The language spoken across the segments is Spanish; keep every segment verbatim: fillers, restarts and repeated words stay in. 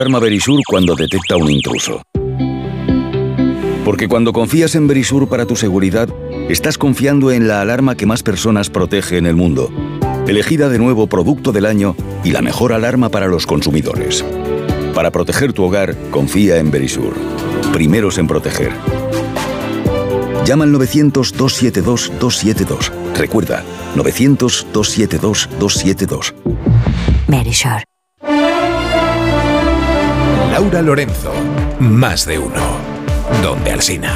Alarma Verisur cuando detecta un intruso. Porque cuando confías en Verisur para tu seguridad, estás confiando en la alarma que más personas protege en el mundo. Elegida de nuevo Producto del Año y la mejor alarma para los consumidores. Para proteger tu hogar, confía en Verisur. Primeros en proteger. Llama al novecientos, dos siete dos, dos siete dos. Recuerda, novecientos, dos siete dos, dos siete dos. Verisur. Laura Lorenzo, más de uno. Donde Alsina.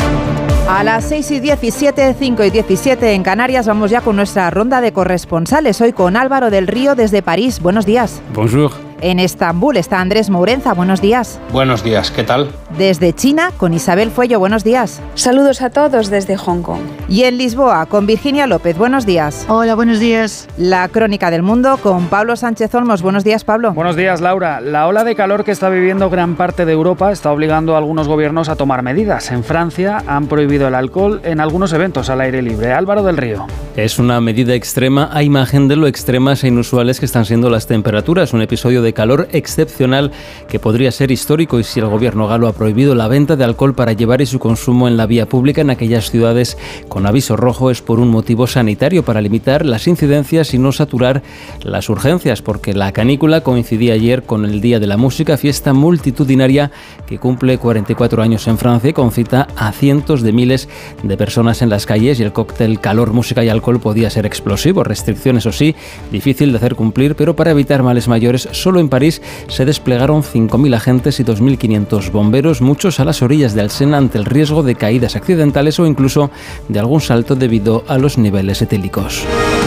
A las seis y diecisiete, cinco y diecisiete en Canarias, vamos ya con nuestra ronda de corresponsales. Hoy con Álvaro del Río desde París. Buenos días. Bonjour. En Estambul está Andrés Mourenza. Buenos días. Buenos días, ¿qué tal? Desde China, con Isabel Fuello. Buenos días. Saludos a todos desde Hong Kong. Y en Lisboa, con Virginia López. Buenos días. Hola, buenos días. La crónica del mundo con Pablo Sánchez Olmos. Buenos días, Pablo. Buenos días, Laura. La ola de calor que está viviendo gran parte de Europa está obligando a algunos gobiernos a tomar medidas. En Francia han prohibido el alcohol en algunos eventos al aire libre. Álvaro del Río. Es una medida extrema a imagen de lo extremas e inusuales que están siendo las temperaturas. Un episodio de calor excepcional que podría ser histórico, y si el gobierno galo ha prohibido la venta de alcohol para llevar y su consumo en la vía pública en aquellas ciudades con aviso rojo, es por un motivo sanitario, para limitar las incidencias y no saturar las urgencias, porque la canícula coincidía ayer con el Día de la Música, fiesta multitudinaria que cumple cuarenta y cuatro años en Francia y concita a cientos de miles de personas en las calles, y el cóctel calor, música y alcohol podía ser explosivo. Restricciones, o sí, difícil de hacer cumplir, pero para evitar males mayores, solo en París se desplegaron cinco mil agentes y dos mil quinientos bomberos, muchos a las orillas del Sena, ante el riesgo de caídas accidentales o incluso de algún salto debido a los niveles etílicos.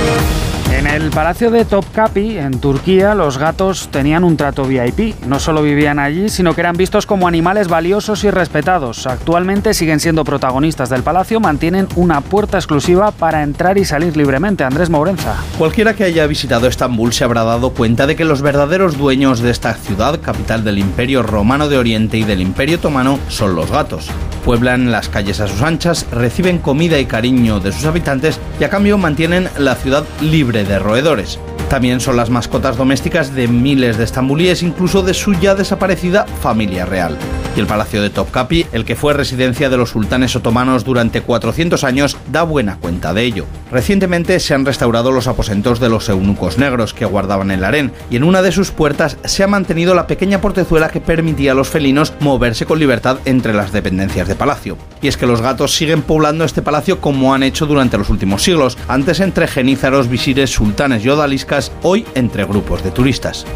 En el Palacio de Topkapi, en Turquía, los gatos tenían un trato V I P. No solo vivían allí, sino que eran vistos como animales valiosos y respetados. Actualmente siguen siendo protagonistas del palacio, mantienen una puerta exclusiva para entrar y salir libremente. Andrés Mourenza. Cualquiera que haya visitado Estambul se habrá dado cuenta de que los verdaderos dueños de esta ciudad, capital del Imperio Romano de Oriente y del Imperio Otomano, son los gatos. Pueblan las calles a sus anchas, reciben comida y cariño de sus habitantes y a cambio mantienen la ciudad libre de roedores. También son las mascotas domésticas de miles de estambulíes, incluso de su ya desaparecida familia real. Y el Palacio de Topkapi, el que fue residencia de los sultanes otomanos durante cuatrocientos años, da buena cuenta de ello. Recientemente se han restaurado los aposentos de los eunucos negros que guardaban el harén, y en una de sus puertas se ha mantenido la pequeña portezuela que permitía a los felinos moverse con libertad entre las dependencias de palacio. Y es que los gatos siguen poblando este palacio como han hecho durante los últimos siglos, antes entre genízaros, visires, sultanes y odaliscas, hoy entre grupos de turistas.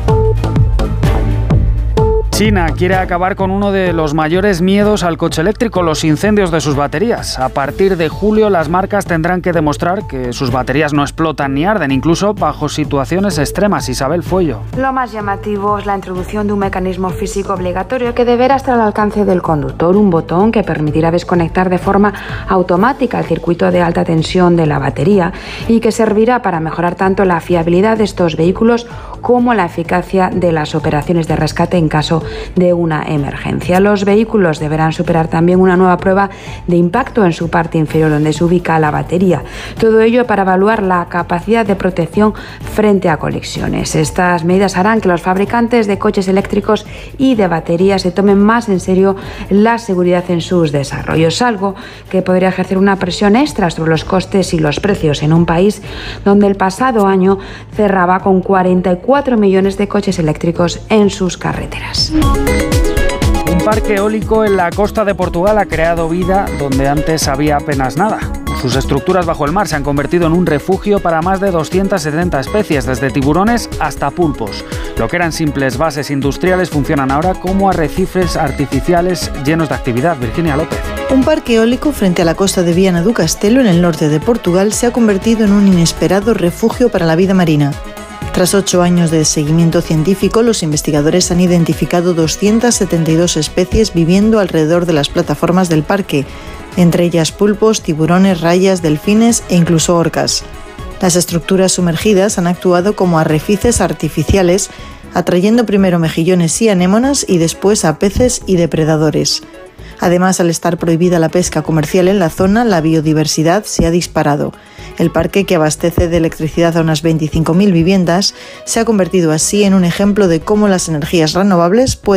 China quiere acabar con uno de los mayores miedos al coche eléctrico, los incendios de sus baterías. A partir de julio, las marcas tendrán que demostrar que sus baterías no explotan ni arden, incluso bajo situaciones extremas. Isabel Fuello. Lo más llamativo es la introducción de un mecanismo físico obligatorio que deberá estar al alcance del conductor, un botón que permitirá desconectar de forma automática el circuito de alta tensión de la batería y que servirá para mejorar tanto la fiabilidad de estos vehículos como la eficacia de las operaciones de rescate en caso de una emergencia. Los vehículos deberán superar también una nueva prueba de impacto en su parte inferior, donde se ubica la batería. Todo ello para evaluar la capacidad de protección frente a colisiones. Estas medidas harán que los fabricantes de coches eléctricos y de baterías se tomen más en serio la seguridad en sus desarrollos, algo que podría ejercer una presión extra sobre los costes y los precios en un país donde el pasado año cerraba con cuarenta y cuatro millones de coches eléctricos en sus carreteras. Un parque eólico en la costa de Portugal ha creado vida donde antes había apenas nada. Sus estructuras bajo el mar se han convertido en un refugio para más de doscientas setenta especies, desde tiburones hasta pulpos. Lo que eran simples bases industriales funcionan ahora como arrecifes artificiales llenos de actividad. Virginia López. Un parque eólico frente a la costa de Viana do Castelo, en el norte de Portugal, se ha convertido en un inesperado refugio para la vida marina. Tras ocho años de seguimiento científico, los investigadores han identificado doscientas setenta y dos especies viviendo alrededor de las plataformas del parque, entre ellas pulpos, tiburones, rayas, delfines e incluso orcas. Las estructuras sumergidas han actuado como arrecifes artificiales, atrayendo primero mejillones y anémonas y después a peces y depredadores. Además, al estar prohibida la pesca comercial en la zona, la biodiversidad se ha disparado. El parque, que abastece de electricidad a unas veinticinco mil viviendas, se ha convertido así en un ejemplo de cómo las energías renovables pueden